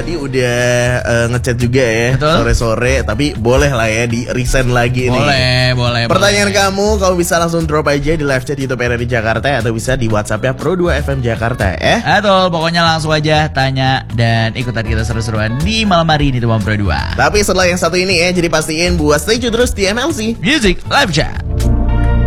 tadi udah ngechat juga ya sore-sore, tapi boleh lah ya di resend lagi nih. Boleh. Pertanyaan kamu bisa langsung drop aja di live chat YouTube RRI Jakarta atau bisa di WhatsApp-nya Pro 2 FM Jakarta ya. Betul, pokoknya langsung aja tanya dan ikutan kita seru-seruan di malam hari ini teman Pro 2. Tapi setelah yang satu ini ya, jadi pastiin buat stay tune terus di MLC Music Live Chat.